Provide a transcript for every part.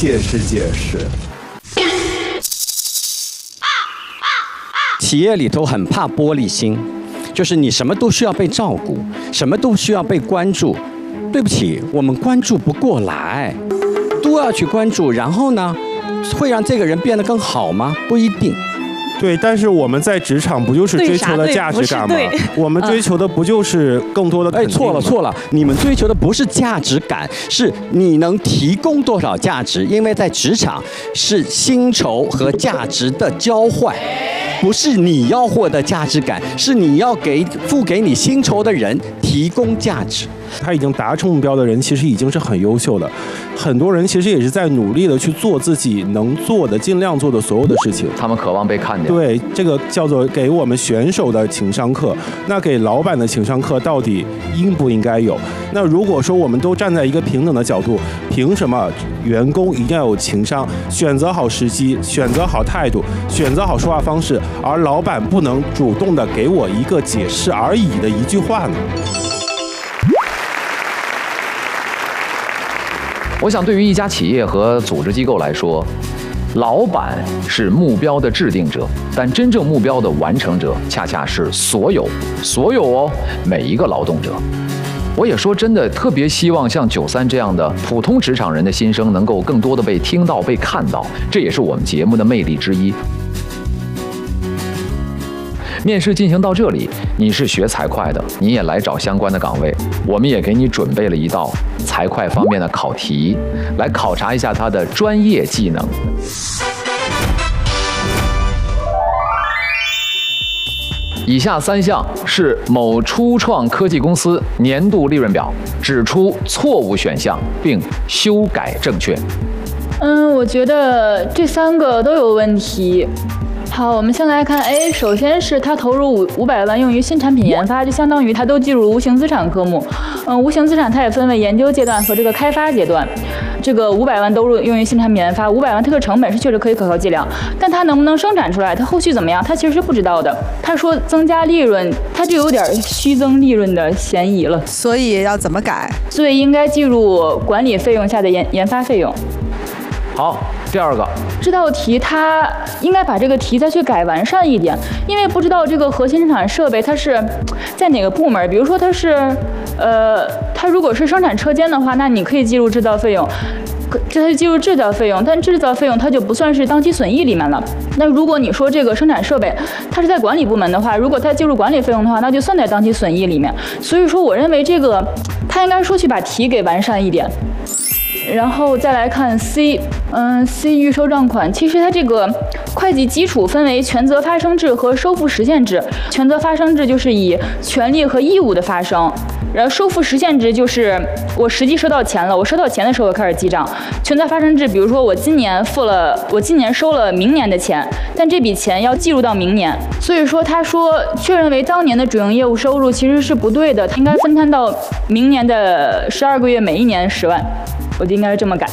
解释解释。 企业里头很怕玻璃心，就是你什么都需要被照顾，什么都需要被关注。对不起，我们关注不过来，都要去关注，然后呢，会让这个人变得更好吗？不一定。 对，但是我们在职场不就是追求的价值感吗？我们追求的不就是更多的肯定吗？ 错了，你们追求的不是价值感，是你能提供多少价值。因为在职场是薪酬和价值的交换，不是你要获得价值感，是你要付给你薪酬的人提供价值。 他已经达成目标的人，其实已经是很优秀的。很多人其实也是在努力的去做自己能做的、尽量做的所有的事情。 他们渴望被看见。 对，这个叫做给我们选手的情商课。那给老板的情商课到底应不应该有？那如果说我们都站在一个平等的角度，凭什么员工一定要有情商，选择好时机，选择好态度，选择好说话方式，而老板不能主动的给我一个解释而已的一句话呢？ 我想，对于一家企业和组织机构来说，老板是目标的制定者，但真正目标的完成者，恰恰是所有哦，每一个劳动者。我也说真的，特别希望像93这样的普通职场人的心声能够更多的被听到、被看到，这也是我们节目的魅力之一。面试进行到这里，你是学财会的，你也来找相关的岗位，我们也给你准备了一道财会方面的考题，来考察一下他的专业技能。以下3项是某初创科技公司年度利润表，指出错误选项并修改正确。 我觉得这3个都有问题。好，我们先来看 A， 首先是他投入500万用于新产品研发，就相当于他都计入无形资产科目。无形资产它也分为研究阶段和这个开发阶段。这个500万都用于新产品研发，500万它的成本是确实可以可靠计量，但它能不能生产出来，它后续怎么样，它其实是不知道的。他说增加利润，它就有点虚增利润的嫌疑了。 所以要怎么改？ 所以应该计入管理费用下的研发费用。 好，第2个， 这道题它应该把这个题再去改完善一点，因为不知道这个核心生产设备它是在哪个部门。比如说它是，它如果是生产车间的话，那你可以计入制造费用，这它计入制造费用，但制造费用它就不算是当期损益里面了。那如果你说这个生产设备它是在管理部门的话，如果它计入管理费用的话，那就算在当期损益里面。所以说，我认为这个它应该说去把题给完善一点。然后再来看 C，C 预收账款，其实它这个会计基础分为权责发生制和收付实现制。权责发生制就是以权利和义务的发生，然后收付实现制就是我实际收到钱了，我收到钱的时候我开始记账。权责发生制，比如说我今年收了明年的钱，但这笔钱要计入到明年，所以说他说确认为当年的主营业务收入其实是不对的，他应该分摊到明年的12个月，每一年10万。我就应该这么改。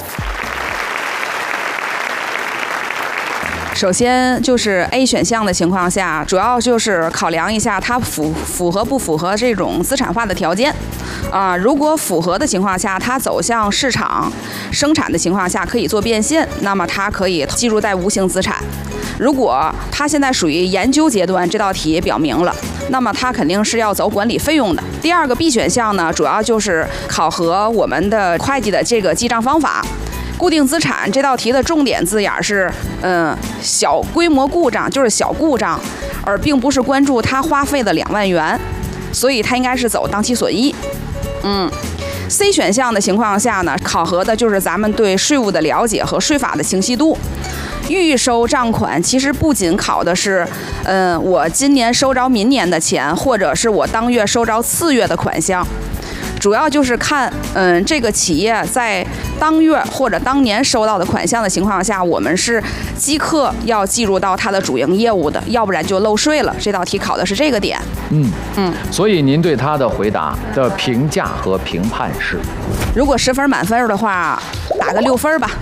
首先就是 A 选项的情况下，主要就是考量一下它符合不符合这种资产化的条件。如果符合的情况下，它走向市场生产的情况下可以做变现，那么它可以计入在无形资产。如果它现在属于研究阶段，这道题也表明了，那么它肯定是要走管理费用的。第2个 B 选项呢，主要就是考核我们的会计的这个记账方法。固定资产这道题的重点字眼是，小规模故障，就是小故障，而并不是关注它花费的2万元，所以它应该是走当期损益。C 选项的情况下呢，考核的就是咱们对税务的了解和税法的清晰度。预收账款其实不仅考的是，我今年收着明年的钱，或者是我当月收着次月的款项，主要就是看，这个企业在当月或者当年收到的款项的情况下，我们是即刻要计入到它的主营业务的，要不然就漏税了。这道题考的是这个点。 所以您对他的回答的评价和评判是？ 如果10分满分的话，打个6分吧。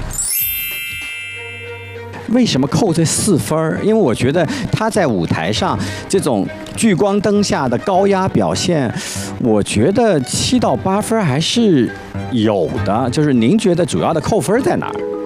为什么扣这4分？因为我觉得他在舞台上这种聚光灯下的高压表现，我觉得7到8分还是有的。就是您觉得主要的扣分在哪儿？